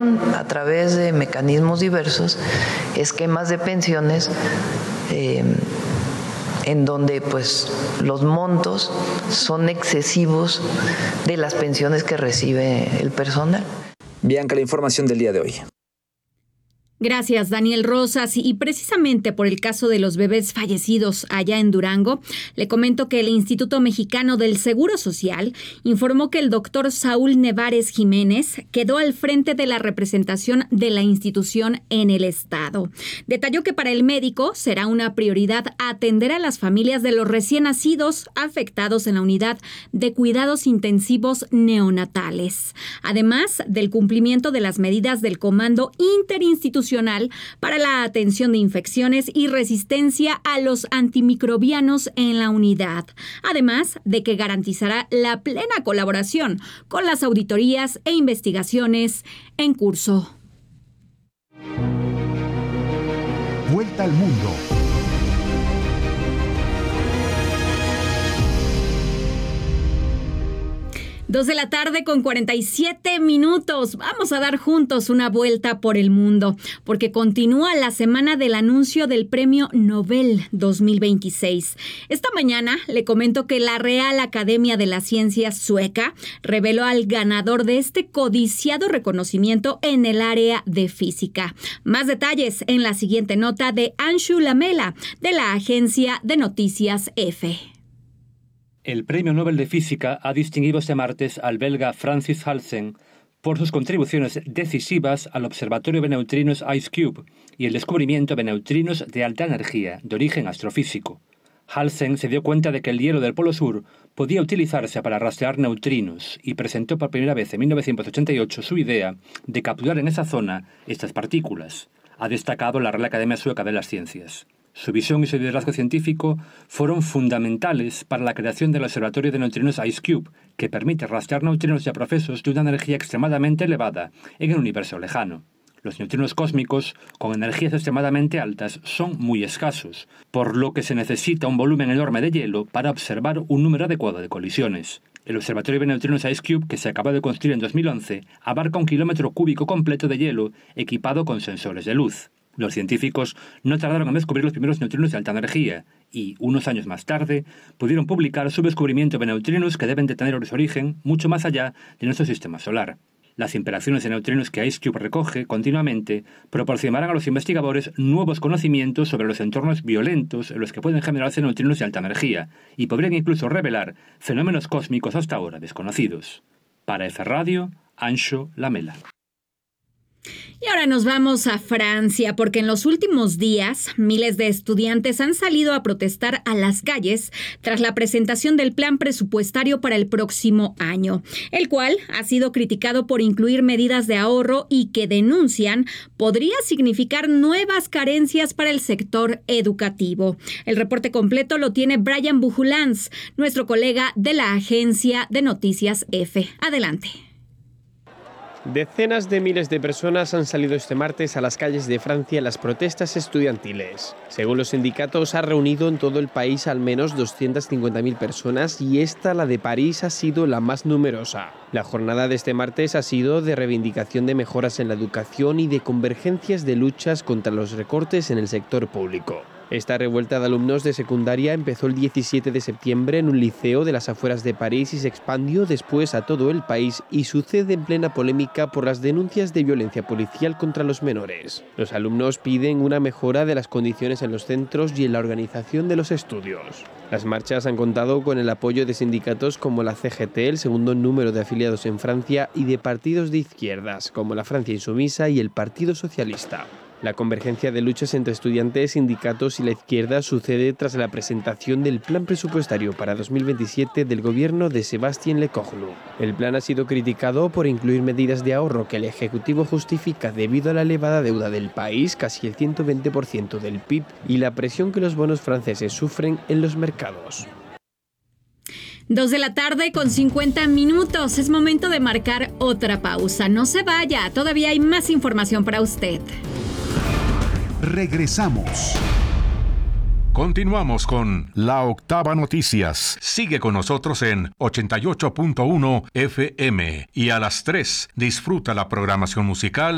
crearon a través de mecanismos diversos esquemas de pensiones en donde pues los montos son excesivos de las pensiones que recibe el personal. Bianca, la información del día de hoy. Gracias, Daniel Rosas. Y precisamente por el caso de los bebés fallecidos allá en Durango, le comento que el Instituto Mexicano del Seguro Social informó que el doctor Saúl Nevares Jiménez quedó al frente de la representación de la institución en el estado. Detalló que para el médico será una prioridad atender a las familias de los recién nacidos afectados en la unidad de cuidados intensivos neonatales, además del cumplimiento de las medidas del Comando Interinstitucional para la atención de infecciones y resistencia a los antimicrobianos en la unidad, además de que garantizará la plena colaboración con las auditorías e investigaciones en curso. Vuelta al mundo. 2:47 p.m. Vamos a dar juntos una vuelta por el mundo, porque continúa la semana del anuncio del Premio Nobel 2026. Esta mañana le comento que la Real Academia de las Ciencias sueca reveló al ganador de este codiciado reconocimiento en el área de física. Más detalles en la siguiente nota de Anshu Lamela, de la agencia de noticias EFE. El Premio Nobel de Física ha distinguido este martes al belga Francis Halsen por sus contribuciones decisivas al Observatorio de Neutrinos IceCube y el descubrimiento de neutrinos de alta energía de origen astrofísico. Halsen se dio cuenta de que el hielo del Polo Sur podía utilizarse para rastrear neutrinos y presentó por primera vez en 1988 su idea de capturar en esa zona estas partículas. Ha destacado la Real Academia Sueca de las Ciencias. Su visión y su liderazgo científico fueron fundamentales para la creación del Observatorio de Neutrinos IceCube, que permite rastrear neutrinos ya profesos de una energía extremadamente elevada en el universo lejano. Los neutrinos cósmicos, con energías extremadamente altas, son muy escasos, por lo que se necesita un volumen enorme de hielo para observar un número adecuado de colisiones. El Observatorio de Neutrinos IceCube, que se acabó de construir en 2011, abarca 1 kilómetro cúbico completo de hielo equipado con sensores de luz. Los científicos no tardaron en descubrir los primeros neutrinos de alta energía y, unos años más tarde, pudieron publicar su descubrimiento de neutrinos que deben de tener su origen mucho más allá de nuestro sistema solar. Las interacciones de neutrinos que IceCube recoge continuamente proporcionarán a los investigadores nuevos conocimientos sobre los entornos violentos en los que pueden generarse neutrinos de alta energía y podrían incluso revelar fenómenos cósmicos hasta ahora desconocidos. Para F Radio, Anshu Lamela. Y ahora nos vamos a Francia, porque en los últimos días miles de estudiantes han salido a protestar a las calles tras la presentación del plan presupuestario para el próximo año, el cual ha sido criticado por incluir medidas de ahorro y que denuncian podría significar nuevas carencias para el sector educativo. El reporte completo lo tiene Brian Bujulans, nuestro colega de la agencia de noticias EFE. Adelante. Decenas de miles de personas han salido este martes a las calles de Francia en las protestas estudiantiles. Según los sindicatos, ha reunido en todo el país al menos 250.000 personas y esta, la de París, ha sido la más numerosa. La jornada de este martes ha sido de reivindicación de mejoras en la educación y de convergencias de luchas contra los recortes en el sector público. Esta revuelta de alumnos de secundaria empezó el 17 de septiembre en un liceo de las afueras de París y se expandió después a todo el país y sucede en plena polémica por las denuncias de violencia policial contra los menores. Los alumnos piden una mejora de las condiciones en los centros y en la organización de los estudios. Las marchas han contado con el apoyo de sindicatos como la CGT, el segundo número de afiliados en Francia, y de partidos de izquierdas como la Francia Insumisa y el Partido Socialista. La convergencia de luchas entre estudiantes, sindicatos y la izquierda sucede tras la presentación del plan presupuestario para 2027 del gobierno de Sébastien Lecornu. El plan ha sido criticado por incluir medidas de ahorro que el Ejecutivo justifica debido a la elevada deuda del país, casi el 120% del PIB, y la presión que los bonos franceses sufren en los mercados. 2:50 p.m. Es momento de marcar otra pausa. No se vaya, todavía hay más información para usted. Regresamos. Continuamos con La Octava Noticias. Sigue con nosotros en 88.1 FM y a las 3 disfruta la programación musical